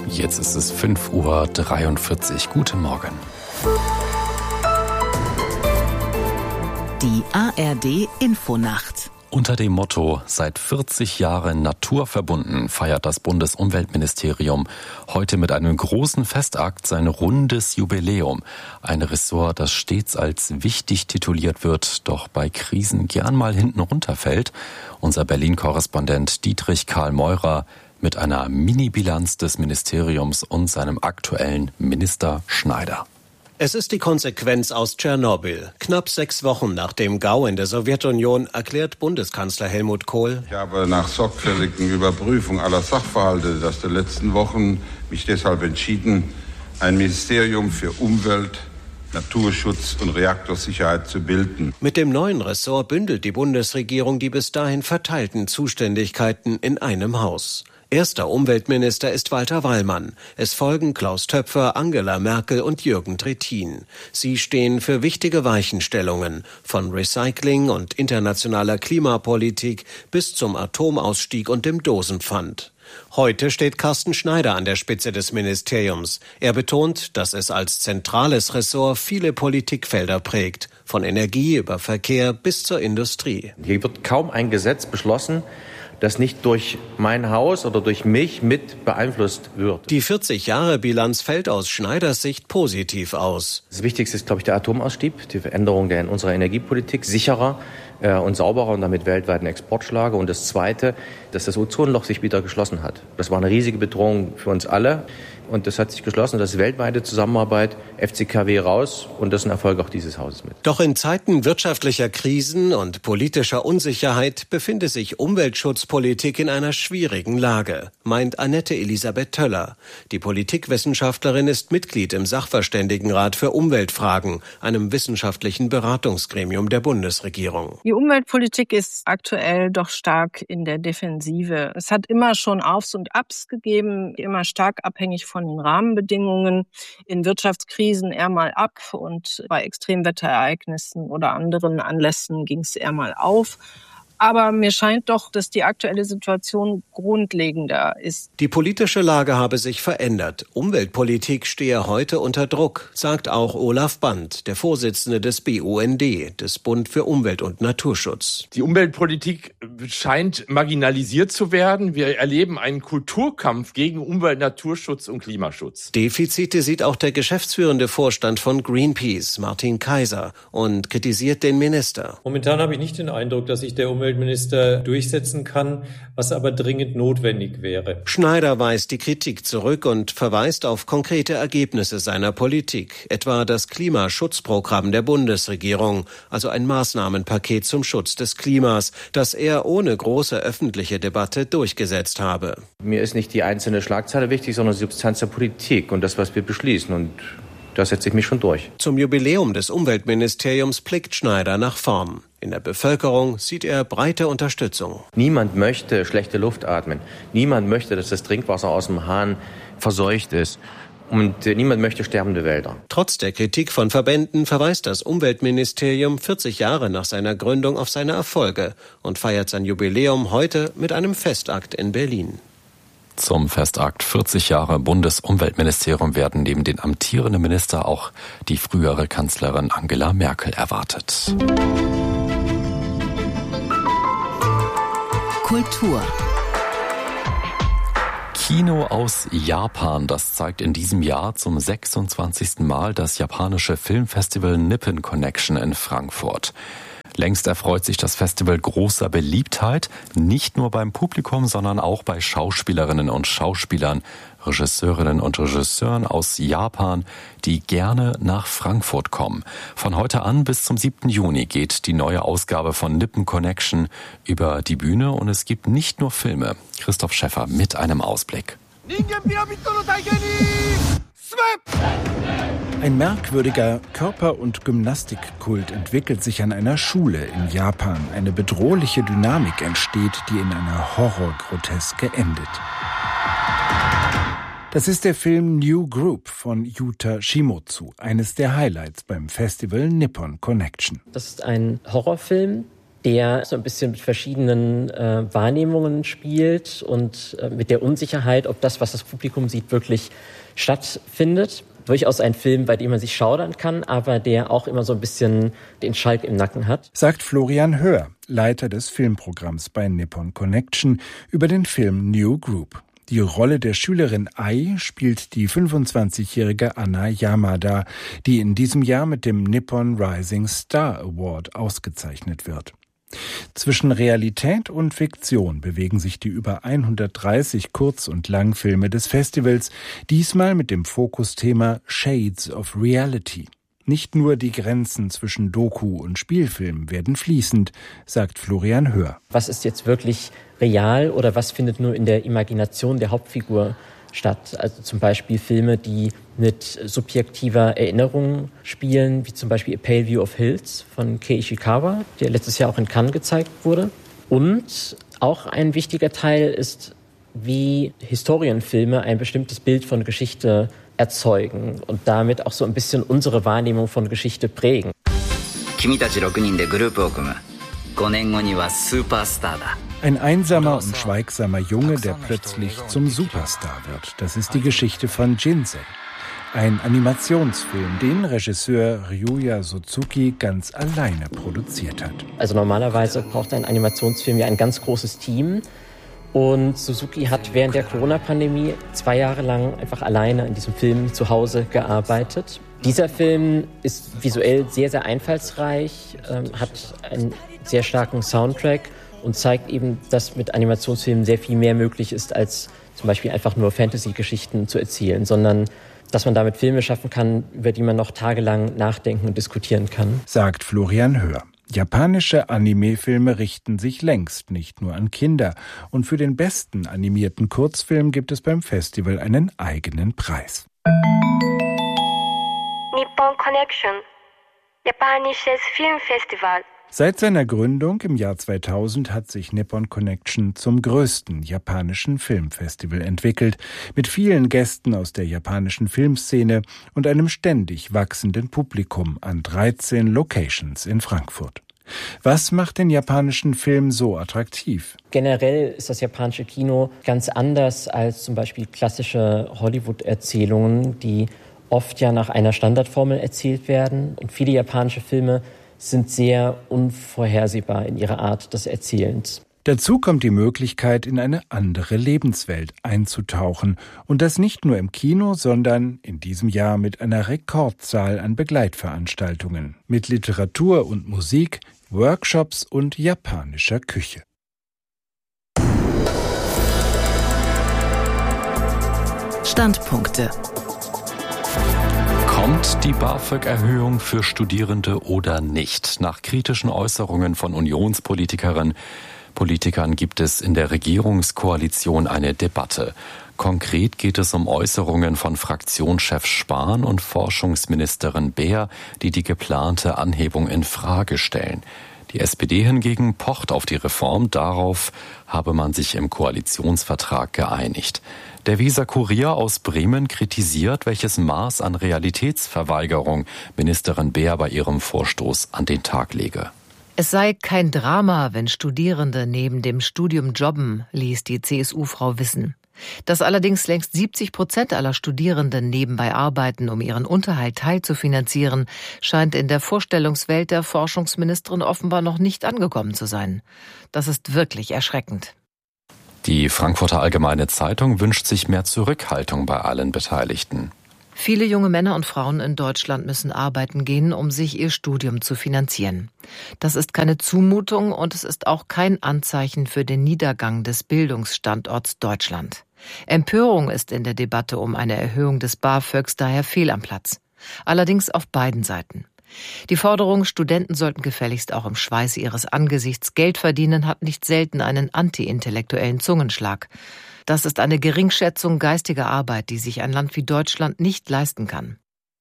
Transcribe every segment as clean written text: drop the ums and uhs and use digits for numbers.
Jetzt ist es 5:43 Uhr. Guten Morgen. Die ARD-Infonacht. Unter dem Motto »Seit 40 Jahren naturverbunden« feiert das Bundesumweltministerium heute mit einem großen Festakt sein rundes Jubiläum. Ein Ressort, das stets als wichtig tituliert wird, doch bei Krisen gern mal hinten runterfällt. Unser Berlin-Korrespondent Dietrich Karl Meurer mit einer Mini-Bilanz des Ministeriums und seinem aktuellen Minister Schneider. Es ist die Konsequenz aus Tschernobyl. Knapp 6 Wochen nach dem GAU in der Sowjetunion erklärt Bundeskanzler Helmut Kohl: Ich habe nach sorgfältigen Überprüfung aller Sachverhalte der letzten Wochen mich deshalb entschieden, ein Ministerium für Umwelt, Naturschutz und Reaktorsicherheit zu bilden. Mit dem neuen Ressort bündelt die Bundesregierung die bis dahin verteilten Zuständigkeiten in einem Haus. Erster Umweltminister ist Walter Wallmann. Es folgen Klaus Töpfer, Angela Merkel und Jürgen Trittin. Sie stehen für wichtige Weichenstellungen, von Recycling und internationaler Klimapolitik bis zum Atomausstieg und dem Dosenpfand. Heute steht Carsten Schneider an der Spitze des Ministeriums. Er betont, dass es als zentrales Ressort viele Politikfelder prägt, von Energie über Verkehr bis zur Industrie. Hier wird kaum ein Gesetz beschlossen, das nicht durch mein Haus oder durch mich mit beeinflusst wird. Die 40-Jahre-Bilanz fällt aus Schneiders Sicht positiv aus. Das Wichtigste ist, glaube ich, der Atomausstieg, die Veränderung in unserer Energiepolitik, sicherer und sauberer und damit weltweiten Exportschlager. Und das Zweite, dass das Ozonloch sich wieder geschlossen hat. Das war eine riesige Bedrohung für uns alle. Und das hat sich geschlossen. Das ist weltweite Zusammenarbeit, FCKW raus. Und das ist ein Erfolg auch dieses Hauses mit. Doch in Zeiten wirtschaftlicher Krisen und politischer Unsicherheit befinde sich Umweltschutzpolitik in einer schwierigen Lage, meint Annette Elisabeth Töller. Die Politikwissenschaftlerin ist Mitglied im Sachverständigenrat für Umweltfragen, einem wissenschaftlichen Beratungsgremium der Bundesregierung. Die Umweltpolitik ist aktuell doch stark in der Defensive. Es hat immer schon Aufs und Abs gegeben, immer stark abhängig von den Rahmenbedingungen, in Wirtschaftskrisen eher mal ab und bei Extremwetterereignissen oder anderen Anlässen ging es eher mal auf. Aber mir scheint doch, dass die aktuelle Situation grundlegender ist. Die politische Lage habe sich verändert. Umweltpolitik stehe heute unter Druck, sagt auch Olaf Bandt, der Vorsitzende des BUND, des Bund für Umwelt und Naturschutz. Die Umweltpolitik scheint marginalisiert zu werden. Wir erleben einen Kulturkampf gegen Umwelt, Naturschutz und Klimaschutz. Defizite sieht auch der geschäftsführende Vorstand von Greenpeace, Martin Kaiser, und kritisiert den Minister. Momentan habe ich nicht den Eindruck, dass sich der Umweltminister durchsetzen kann, was aber dringend notwendig wäre. Schneider weist die Kritik zurück und verweist auf konkrete Ergebnisse seiner Politik, etwa das Klimaschutzprogramm der Bundesregierung, also ein Maßnahmenpaket zum Schutz des Klimas, das er ohne große öffentliche Debatte durchgesetzt habe. Mir ist nicht die einzelne Schlagzeile wichtig, sondern die Substanz der Politik und das, was wir beschließen. Und da setze ich mich schon durch. Zum Jubiläum des Umweltministeriums blickt Schneider nach vorn. In der Bevölkerung sieht er breite Unterstützung. Niemand möchte schlechte Luft atmen. Niemand möchte, dass das Trinkwasser aus dem Hahn verseucht ist. Und niemand möchte sterbende Wälder. Trotz der Kritik von Verbänden verweist das Umweltministerium 40 Jahre nach seiner Gründung auf seine Erfolge und feiert sein Jubiläum heute mit einem Festakt in Berlin. Zum Festakt 40 Jahre Bundesumweltministerium werden neben den amtierenden Minister auch die frühere Kanzlerin Angela Merkel erwartet. Kultur. Kino aus Japan, das zeigt in diesem Jahr zum 26. Mal das japanische Filmfestival Nippon Connection in Frankfurt. Längst erfreut sich das Festival großer Beliebtheit, nicht nur beim Publikum, sondern auch bei Schauspielerinnen und Schauspielern, Regisseurinnen und Regisseuren aus Japan, die gerne nach Frankfurt kommen. Von heute an bis zum 7. Juni geht die neue Ausgabe von Nippon Connection über die Bühne und es gibt nicht nur Filme. Christoph Schäffer mit einem Ausblick. Ein merkwürdiger Körper- und Gymnastikkult entwickelt sich an einer Schule in Japan. Eine bedrohliche Dynamik entsteht, die in einer Horrorgroteske endet. Das ist der Film New Group von Yuta Shimotsu, eines der Highlights beim Festival Nippon Connection. Das ist ein Horrorfilm, der so ein bisschen mit verschiedenen Wahrnehmungen spielt und mit der Unsicherheit, ob das, was das Publikum sieht, wirklich stattfindet. Durchaus ein Film, bei dem man sich schaudern kann, aber der auch immer so ein bisschen den Schalk im Nacken hat. Sagt Florian Höhr, Leiter des Filmprogramms bei Nippon Connection, über den Film New Group. Die Rolle der Schülerin Ai spielt die 25-jährige Anna Yamada, die in diesem Jahr mit dem Nippon Rising Star Award ausgezeichnet wird. Zwischen Realität und Fiktion bewegen sich die über 130 Kurz- und Langfilme des Festivals, diesmal mit dem Fokusthema Shades of Reality. Nicht nur die Grenzen zwischen Doku und Spielfilm werden fließend, sagt Florian Höhr. Was ist jetzt wirklich real oder was findet nur in der Imagination der Hauptfigur statt? Also zum Beispiel Filme, die mit subjektiver Erinnerung spielen, wie zum Beispiel A Pale View of Hills von Kei Ishikawa, der letztes Jahr auch in Cannes gezeigt wurde. Und auch ein wichtiger Teil ist, wie Historienfilme ein bestimmtes Bild von Geschichte erzeugen und damit auch so ein bisschen unsere Wahrnehmung von Geschichte prägen. Ein einsamer und schweigsamer Junge, der plötzlich zum Superstar wird. Das ist die Geschichte von Jinsei. Ein Animationsfilm, den Regisseur Ryuya Suzuki ganz alleine produziert hat. Also normalerweise braucht ein Animationsfilm ja ein ganz großes Team. Und Suzuki hat während der Corona-Pandemie 2 Jahre lang einfach alleine an diesem Film zu Hause gearbeitet. Dieser Film ist visuell sehr, sehr einfallsreich, hat einen sehr starken Soundtrack und zeigt eben, dass mit Animationsfilmen sehr viel mehr möglich ist, als zum Beispiel einfach nur Fantasy-Geschichten zu erzählen, sondern dass man damit Filme schaffen kann, über die man noch tagelang nachdenken und diskutieren kann. Sagt Florian Höhr. Japanische Anime-Filme richten sich längst nicht nur an Kinder. Und für den besten animierten Kurzfilm gibt es beim Festival einen eigenen Preis. Nippon Connection, japanisches Filmfestival. Seit seiner Gründung im Jahr 2000 hat sich Nippon Connection zum größten japanischen Filmfestival entwickelt, mit vielen Gästen aus der japanischen Filmszene und einem ständig wachsenden Publikum an 13 Locations in Frankfurt. Was macht den japanischen Film so attraktiv? Generell ist das japanische Kino ganz anders als zum Beispiel klassische Hollywood-Erzählungen, die oft ja nach einer Standardformel erzählt werden. Und viele japanische Filme sind sehr unvorhersehbar in ihrer Art des Erzählens. Dazu kommt die Möglichkeit, in eine andere Lebenswelt einzutauchen. Und das nicht nur im Kino, sondern in diesem Jahr mit einer Rekordzahl an Begleitveranstaltungen. Mit Literatur und Musik, Workshops und japanischer Küche. Standpunkte. Kommt die BAföG-Erhöhung für Studierende oder nicht? Nach kritischen Äußerungen von Unionspolitikern gibt es in der Regierungskoalition eine Debatte. Konkret geht es um Äußerungen von Fraktionschef Spahn und Forschungsministerin Beer, die die geplante Anhebung in Frage stellen. Die SPD hingegen pocht auf die Reform, darauf habe man sich im Koalitionsvertrag geeinigt. Der Weser-Kurier aus Bremen kritisiert, welches Maß an Realitätsverweigerung Ministerin Beer bei ihrem Vorstoß an den Tag lege. Es sei kein Drama, wenn Studierende neben dem Studium jobben, ließ die CSU-Frau wissen. Dass allerdings längst 70% aller Studierenden nebenbei arbeiten, um ihren Unterhalt teilzufinanzieren, scheint in der Vorstellungswelt der Forschungsministerin offenbar noch nicht angekommen zu sein. Das ist wirklich erschreckend. Die Frankfurter Allgemeine Zeitung wünscht sich mehr Zurückhaltung bei allen Beteiligten. Viele junge Männer und Frauen in Deutschland müssen arbeiten gehen, um sich ihr Studium zu finanzieren. Das ist keine Zumutung und es ist auch kein Anzeichen für den Niedergang des Bildungsstandorts Deutschland. Empörung ist in der Debatte um eine Erhöhung des BAföGs daher fehl am Platz. Allerdings auf beiden Seiten. Die Forderung, Studenten sollten gefälligst auch im Schweiße ihres Angesichts Geld verdienen, hat nicht selten einen anti-intellektuellen Zungenschlag. Das ist eine Geringschätzung geistiger Arbeit, die sich ein Land wie Deutschland nicht leisten kann.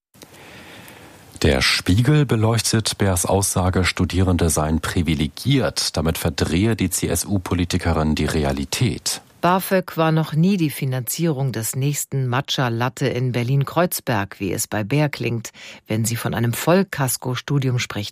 Der Spiegel beleuchtet Beers Aussage, Studierende seien privilegiert. Damit verdrehe die CSU-Politikerin die Realität. BAföG war noch nie die Finanzierung des nächsten Matcha-Latte in Berlin-Kreuzberg, wie es bei Beer klingt, wenn sie von einem Vollkasko-Studium spricht.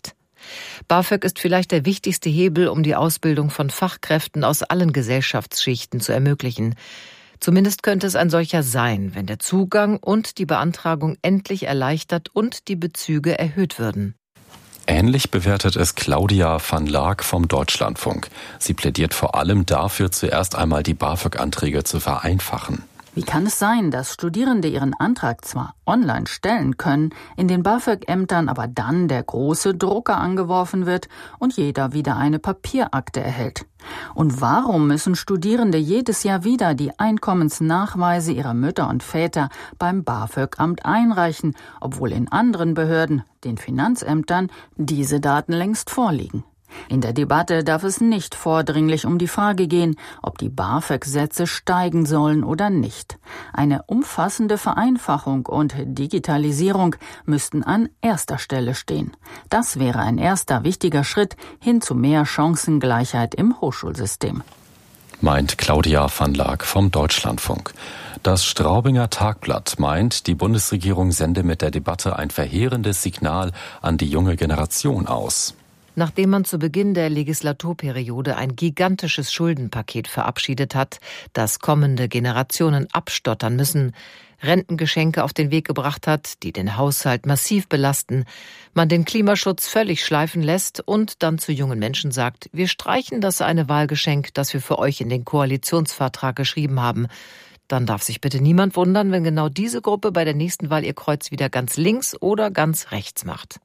BAföG ist vielleicht der wichtigste Hebel, um die Ausbildung von Fachkräften aus allen Gesellschaftsschichten zu ermöglichen. Zumindest könnte es ein solcher sein, wenn der Zugang und die Beantragung endlich erleichtert und die Bezüge erhöht würden. Ähnlich bewertet es Claudia van Laak vom Deutschlandfunk. Sie plädiert vor allem dafür, zuerst einmal die BAföG-Anträge zu vereinfachen. Wie kann es sein, dass Studierende ihren Antrag zwar online stellen können, in den BAföG-Ämtern aber dann der große Drucker angeworfen wird und jeder wieder eine Papierakte erhält? Und warum müssen Studierende jedes Jahr wieder die Einkommensnachweise ihrer Mütter und Väter beim BAföG-Amt einreichen, obwohl in anderen Behörden, den Finanzämtern, diese Daten längst vorliegen? In der Debatte darf es nicht vordringlich um die Frage gehen, ob die BAföG-Sätze steigen sollen oder nicht. Eine umfassende Vereinfachung und Digitalisierung müssten an erster Stelle stehen. Das wäre ein erster wichtiger Schritt hin zu mehr Chancengleichheit im Hochschulsystem. Meint Claudia van Laak vom Deutschlandfunk. Das Straubinger Tagblatt meint, die Bundesregierung sende mit der Debatte ein verheerendes Signal an die junge Generation aus. Nachdem man zu Beginn der Legislaturperiode ein gigantisches Schuldenpaket verabschiedet hat, das kommende Generationen abstottern müssen, Rentengeschenke auf den Weg gebracht hat, die den Haushalt massiv belasten, man den Klimaschutz völlig schleifen lässt und dann zu jungen Menschen sagt, wir streichen das eine Wahlgeschenk, das wir für euch in den Koalitionsvertrag geschrieben haben, dann darf sich bitte niemand wundern, wenn genau diese Gruppe bei der nächsten Wahl ihr Kreuz wieder ganz links oder ganz rechts macht.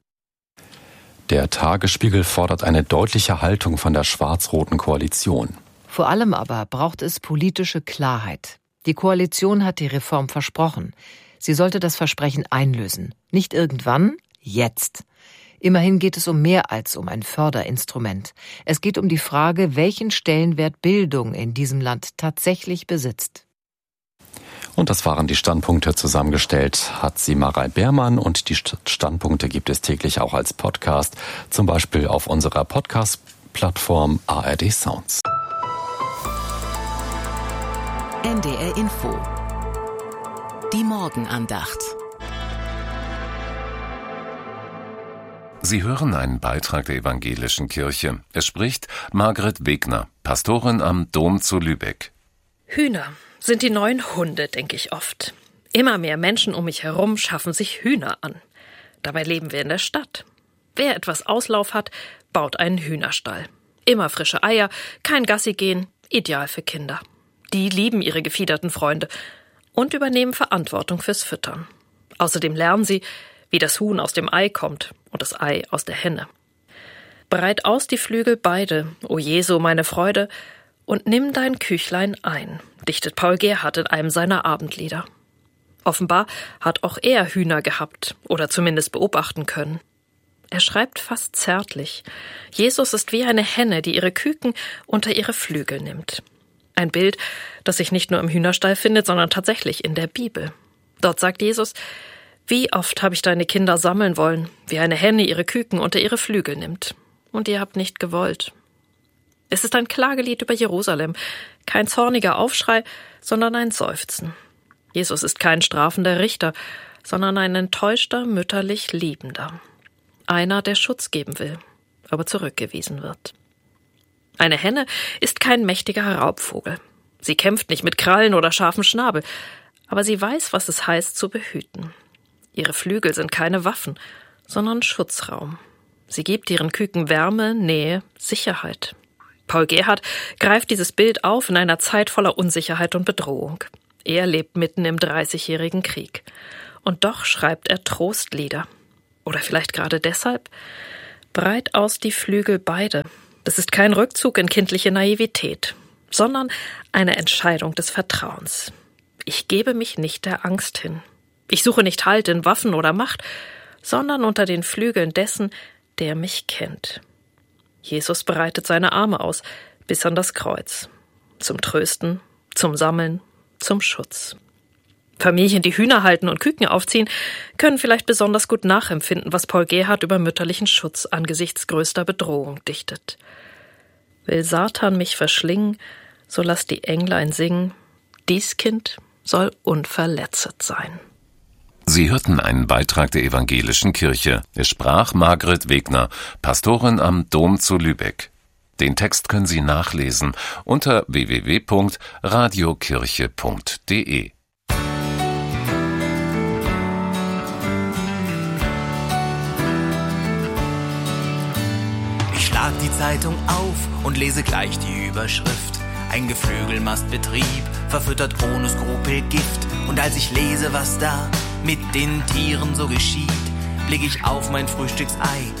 Der Tagesspiegel fordert eine deutliche Haltung von der schwarz-roten Koalition. Vor allem aber braucht es politische Klarheit. Die Koalition hat die Reform versprochen. Sie sollte das Versprechen einlösen. Nicht irgendwann, jetzt. Immerhin geht es um mehr als um ein Förderinstrument. Es geht um die Frage, welchen Stellenwert Bildung in diesem Land tatsächlich besitzt. Und das waren die Standpunkte. Zusammengestellt hat sie Marei Beermann und die Standpunkte gibt es täglich auch als Podcast, zum Beispiel auf unserer Podcast-Plattform ARD Sounds. NDR Info. Die Morgenandacht. Sie hören einen Beitrag der Evangelischen Kirche. Es spricht Margret Wegner, Pastorin am Dom zu Lübeck. Hühner sind die neuen Hunde, denke ich oft. Immer mehr Menschen um mich herum schaffen sich Hühner an. Dabei leben wir in der Stadt. Wer etwas Auslauf hat, baut einen Hühnerstall. Immer frische Eier, kein Gassi gehen, ideal für Kinder. Die lieben ihre gefiederten Freunde und übernehmen Verantwortung fürs Füttern. Außerdem lernen sie, wie das Huhn aus dem Ei kommt und das Ei aus der Henne. Breit aus die Flügel beide, o Jesu, meine Freude, und nimm dein Küchlein ein, dichtet Paul Gerhardt in einem seiner Abendlieder. Offenbar hat auch er Hühner gehabt oder zumindest beobachten können. Er schreibt fast zärtlich. Jesus ist wie eine Henne, die ihre Küken unter ihre Flügel nimmt. Ein Bild, das sich nicht nur im Hühnerstall findet, sondern tatsächlich in der Bibel. Dort sagt Jesus, wie oft habe ich deine Kinder sammeln wollen, wie eine Henne ihre Küken unter ihre Flügel nimmt. Und ihr habt nicht gewollt. Es ist ein Klagelied über Jerusalem, kein zorniger Aufschrei, sondern ein Seufzen. Jesus ist kein strafender Richter, sondern ein enttäuschter, mütterlich Liebender. Einer, der Schutz geben will, aber zurückgewiesen wird. Eine Henne ist kein mächtiger Raubvogel. Sie kämpft nicht mit Krallen oder scharfem Schnabel, aber sie weiß, was es heißt, zu behüten. Ihre Flügel sind keine Waffen, sondern Schutzraum. Sie gibt ihren Küken Wärme, Nähe, Sicherheit. Paul Gerhardt greift dieses Bild auf in einer Zeit voller Unsicherheit und Bedrohung. Er lebt mitten im 30-jährigen Krieg. Und doch schreibt er Trostlieder. Oder vielleicht gerade deshalb? Breit aus die Flügel beide. Das ist kein Rückzug in kindliche Naivität, sondern eine Entscheidung des Vertrauens. Ich gebe mich nicht der Angst hin. Ich suche nicht Halt in Waffen oder Macht, sondern unter den Flügeln dessen, der mich kennt. Jesus breitet seine Arme aus, bis an das Kreuz. Zum Trösten, zum Sammeln, zum Schutz. Familien, die Hühner halten und Küken aufziehen, können vielleicht besonders gut nachempfinden, was Paul Gerhardt über mütterlichen Schutz angesichts größter Bedrohung dichtet. Will Satan mich verschlingen, so lass die Englein singen, dies Kind soll unverletzet sein. Sie hörten einen Beitrag der Evangelischen Kirche. Es sprach Margret Wegner, Pastorin am Dom zu Lübeck. Den Text können Sie nachlesen unter www.radiokirche.de. Ich schlag die Zeitung auf und lese gleich die Überschrift. Ein Geflügelmastbetrieb verfüttert ohne Skrupel Gift. Und als ich lese, was da mit den Tieren so geschieht, blick ich auf mein Frühstücksei